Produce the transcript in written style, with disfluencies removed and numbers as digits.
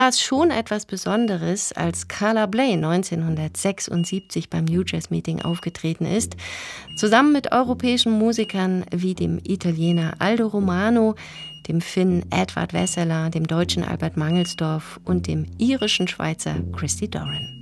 War es schon etwas Besonderes, als Carla Bley 1976 beim New Jazz Meeting aufgetreten ist, zusammen mit europäischen Musikern wie dem Italiener Aldo Romano, dem Finnen Edward Wesseler, dem deutschen Albert Mangelsdorff und dem irischen Schweizer Christy Doran.